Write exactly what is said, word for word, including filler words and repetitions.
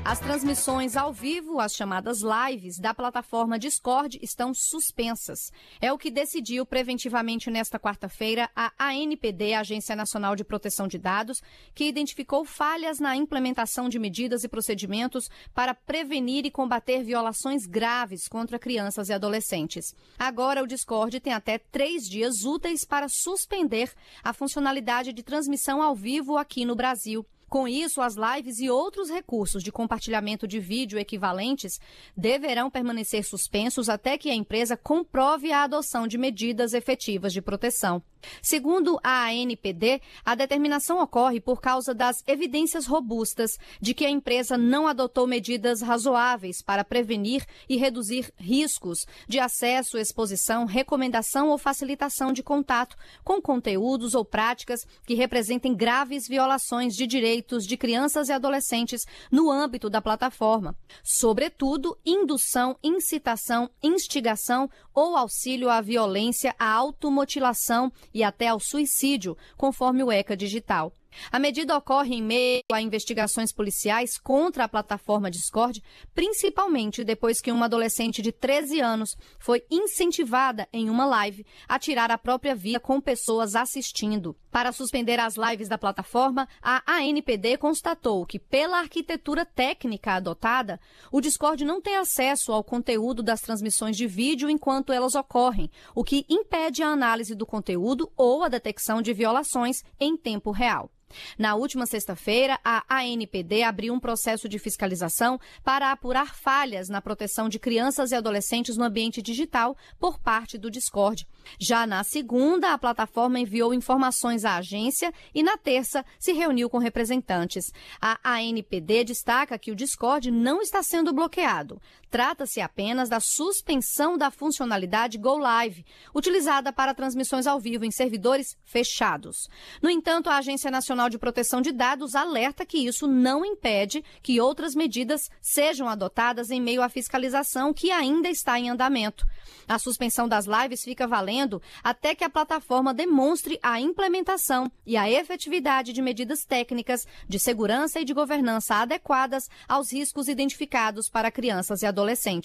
As transmissões ao vivo, as chamadas lives, da plataforma Discord estão suspensas. É o que decidiu preventivamente nesta quarta-feira a A N P D, Agência Nacional de Proteção de Dados, que identificou falhas na implementação de medidas e procedimentos para prevenir e combater violações graves contra crianças e adolescentes. Agora, o Discord tem até três dias úteis para suspender a funcionalidade de transmissão ao vivo aqui no Brasil. Com isso, as lives e outros recursos de compartilhamento de vídeo equivalentes deverão permanecer suspensos até que a empresa comprove a adoção de medidas efetivas de proteção. Segundo a A N P D, a determinação ocorre por causa das evidências robustas de que a empresa não adotou medidas razoáveis para prevenir e reduzir riscos de acesso, exposição, recomendação ou facilitação de contato com conteúdos ou práticas que representem graves violações de direitos de crianças e adolescentes no âmbito da plataforma, sobretudo indução, incitação, instigação ou auxílio à violência, à automutilação e até ao suicídio, conforme o ECA Digital. A medida ocorre em meio a investigações policiais contra a plataforma Discord, principalmente depois que uma adolescente de treze anos foi incentivada em uma live a tirar a própria vida com pessoas assistindo. Para suspender as lives da plataforma, a A N P D constatou que, pela arquitetura técnica adotada, o Discord não tem acesso ao conteúdo das transmissões de vídeo enquanto elas ocorrem, o que impede a análise do conteúdo ou a detecção de violações em tempo real. Na última sexta-feira, a A N P D abriu um processo de fiscalização para apurar falhas na proteção de crianças e adolescentes no ambiente digital por parte do Discord. Já na segunda, a plataforma enviou informações à agência e, na terça, se reuniu com representantes. A A N P D destaca que o Discord não está sendo bloqueado. Trata-se apenas da suspensão da funcionalidade Go Live, utilizada para transmissões ao vivo em servidores fechados. No entanto, a Agência Nacional de Proteção de Dados alerta que isso não impede que outras medidas sejam adotadas em meio à fiscalização que ainda está em andamento. A suspensão das lives fica valendo até que a plataforma demonstre a implementação e a efetividade de medidas técnicas de segurança e de governança adequadas aos riscos identificados para crianças e adolescentes.